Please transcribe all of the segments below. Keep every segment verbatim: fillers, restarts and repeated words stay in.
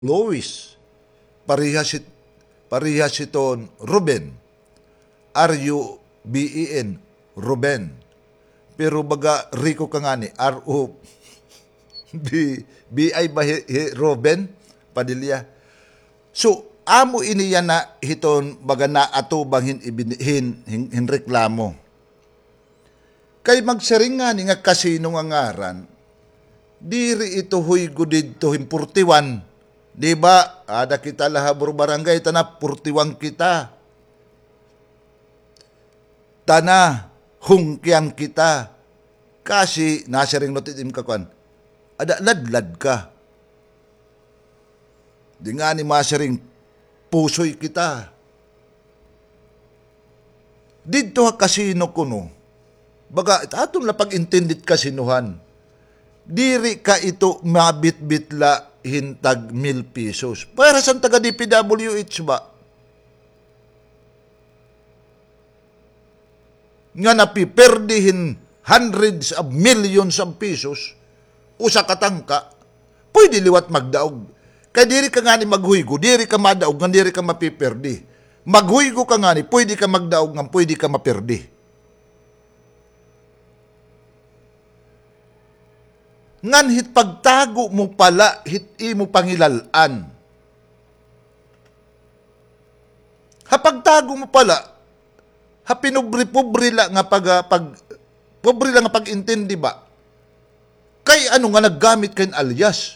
Lois, parehas, it, parehas iton Ruben, R U B E N, Ruben. Pero baga Rico ka nga ni, R O B, B I ba hi, hi, Ruben Padilla. So, amo iniya na hiton baga na ato bang hin, hin, hin, hin reklamo. Kay magsaring nga ni nga kasino nga ngaran, diri ito huy gudid to himpurtiwan. Di ba? Ada kita lahabur barangay, tanah purtiwan kita. Tanah hungkiang kita. Kasi nasaring notitim ka kwan, ada ladlad ka. Di nga ni masaring pusoy kita. Dito ha kasino kuno. Baga, atong na pag-intendit kasinuhan. Diri ka ito mabit-bitla hintag mil pesos. Para sa taga D P W H ba? Nga napiperdihin hundreds of millions of pesos usa katangka, pwede liwat magdaog. Kaya diri ka nga ni maghuygo, diri ka madaog, nga diri ka mapiperdi. Maghuygo ka nga ni, pwede ka magdaog, nga pwede ka maperdi. Ngan hit pagtago mo pala, hit imo pangilalan. Hapagtago mo pala, ha pinubri-pubri la nga pag, pag pubri la nga pag-intindi ba? Kay ano nga naggamit kayo alias?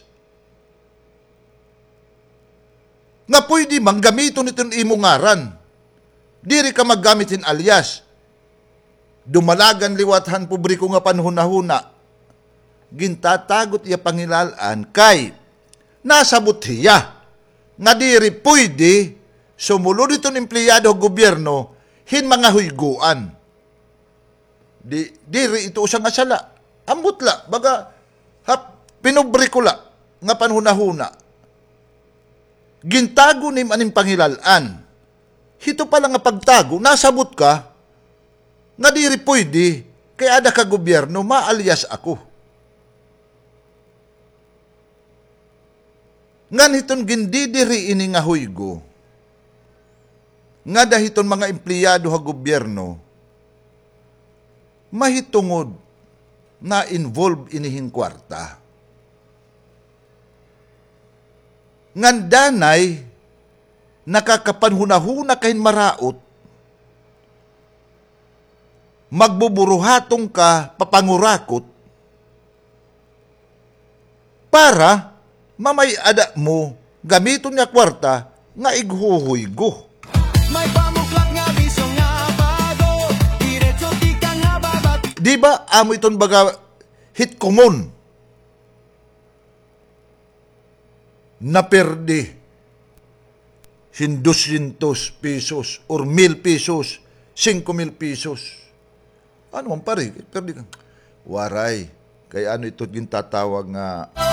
Nga pwede mang gamiton itong imo ngaran. Diri ka maggamitin alias. Dumalagan liwathan publiko nga panhuna-huna. Gintatagot iya pangilalaan kay nasabot hiya nga diri pwede sumulod itong empleyado o gobyerno hin mga huyguan. Di, diri ito usang asala. Ambot la, baga hap, pinubri ko la nga panhuna-huna. Gintago ni maning pangilalaan. Hito pala nga pagtago, nasabot ka nga diri pwede kay ada ka gobyerno maalias ako. Ngan hiton gindidiri ini nga huygo, nga dahiton mga empleyado ha gobyerno, mahitungod na involved inihing kwarta. Ngan danay, nakakapanhunahuna kahin maraot, magbuburuhatong ka papangurakot, para mamay ada mo, gamiton nga kwarta, nga ighuhuygo. May pamuklak nga biso nga bago, diretso di ka nga babat. Di ba, amo iton baga hit common? Naperdi hindusintos pesos or mil pesos, cinco mil pesos. Ano man pare, perdi ka. Waray, kaya ano ito gintatawag nga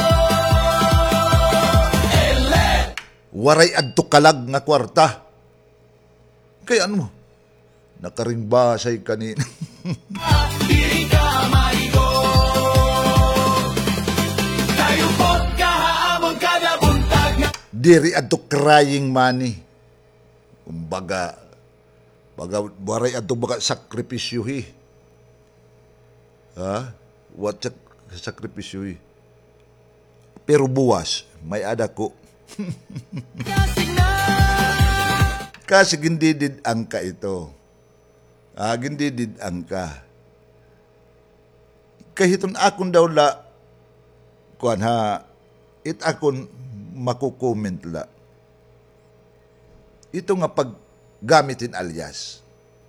waray adto kalag nga kwarta. Kaya ano mo? Nakaring basay kanina. Diri ka maigo. Tayo pot kahaamon kada buntag. Diri adto crying money. Kumbaga, baga waray adto baga sakripisyohi. Ha? What sak sakripisyohi? Pero buwas, may ada ko. Kasi gindidid angka ito. Ah, gindidid angka. Kahiton akon daw la, kuan ha, it akon makukomment la. Ito nga pag gamitin alias.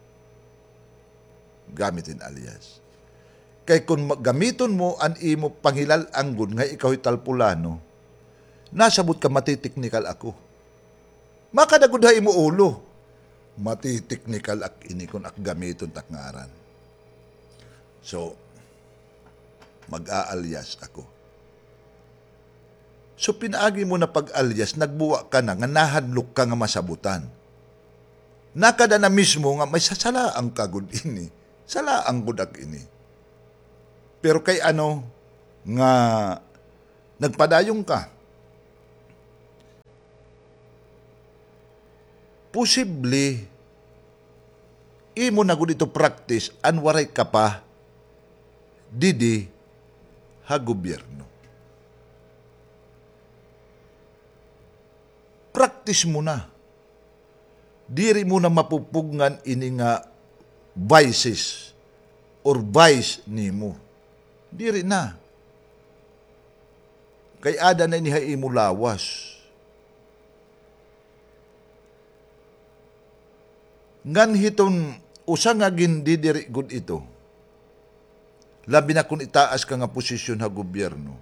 Gamitin alias. Kay kung gamiton mo an imo pangilal anggun nga ikaw italpulano, nasabot ka matitiknikal ako. Makadagudhay mo ulo. Matitiknikal ak ini kung ak gamiton takngaran. So, mag-aalyas ako. So, pinaagi mo na pag-alyas, nagbuwa ka na, nga nahadlok ka nga masabutan. Nakada na mismo nga, may sasalaang kagod ini. Salaang gudak ini. Pero kay ano, nga, nagpadayong ka, posible imo na gud ito practice anwaray ka pa didi ha gobyerno. Practice mo na. Diri mo na mapupugngan ini nga vices or vice nimo. Diri na. Kay ada na iniha imo lawas. Ngan hiton usa nga gindidiri gud ito. Labi na kung itaas ka nga posisyon ha gobyerno.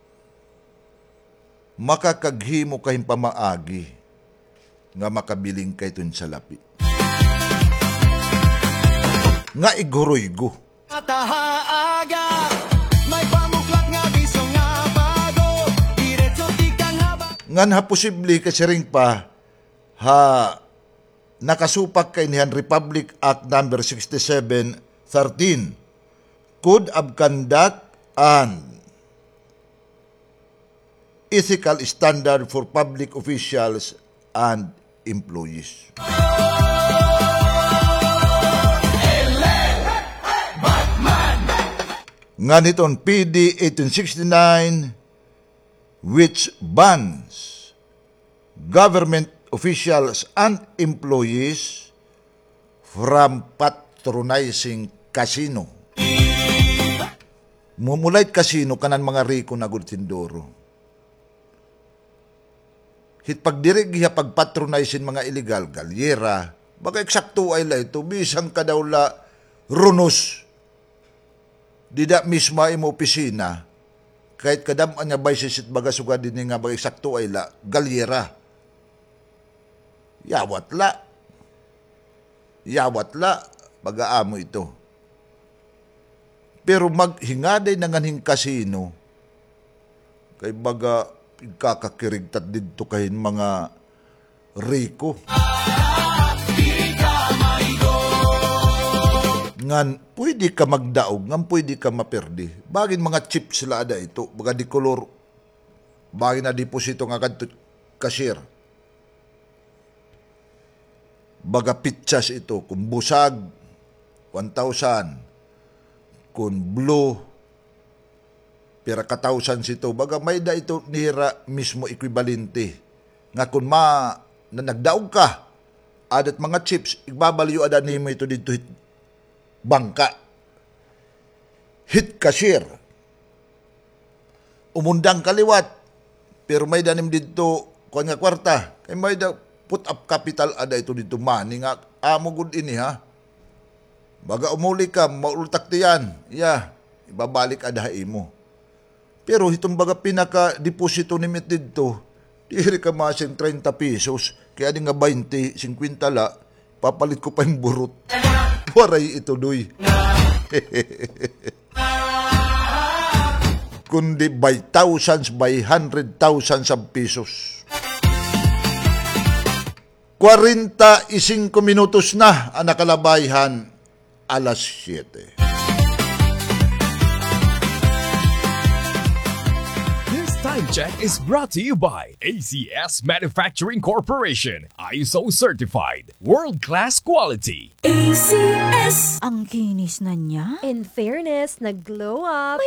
Makakaghimo kahing pamaagi nga makabiling kay tun sa lapi. Nga iguroygo. Matahaaga, may pamuklak nga biso nga bago, diretso di kang haba. Ngan ha posible kasi ring pa ha nakasupak kay nihan Republic Act number sixty-seven thirteen Code of Conduct and Ethical Standard for Public Officials and Employees. Nga niton P D eighteen sixty-nine which bans government officials and employees from patronizing casino. Mumulait casino kanan mga riko na gud tindoro. Hit pagdirigiha pagpatronizing mga illegal galyera, baka eksakto ay la ito, bisang ka daw la runos. Dida misma imo opisina, kahit kadaman niya baysisit baga sugad din nga baka eksakto ay la galyera. Yawat la. Yawat la, baga-amo ito. Pero maghingaday na nganing kasino, kay baga ikakakirigtat dito kahin mga riko. Ngan, pwede ka magdaog, ngan pwede ka maperdi. Bagin mga chips sila ada ito, baga di kolor, bagin na deposito nga kanto cashier. Baga pitsas ito, kung busag, one thousand, kung blue, pira katausan sito, baga may da ito nira mismo ekwibalente. Nga kung ma, na nagdaog ka, adat mga chips, igbabaliw ada nimo ito dito hit bangka. Hit cashier. Umundang kaliwat, pero may danim dito, kuha nga kwarta, kay may da put up capital ada ito dito money nga, amo good ini ha. Baga umuli ka, maultak tiyan, yeah, ibabalik ada imo. Pero itong baga pinaka-deposito ni Mit dito, diri ka masing thirty pesos, kaya di nga twenty, fifty la, papalit ko pa yung burot. Waray ito, doy. Kundi by thousands, by hundred thousands of pesos. forty-five minutos na ang nakalabayhan, alas siyete. Time check is brought to you by A C S Manufacturing Corporation, I S O certified, world-class quality. A C S. Ang kinis na niya. In fairness, nag-glow up.